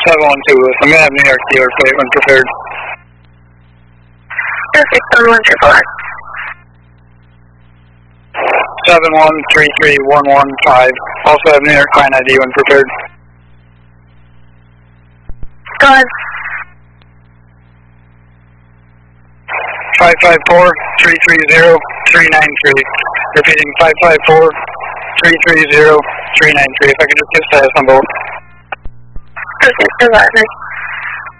712 Lewis. I'm going to have New York dealer plate when prepared. Perfect, 1135. 7133115. Also have New York client ID when prepared. Go ahead. 554-330-393. Repeating 554-330-393. If I could just get status on both. Perfect, 11.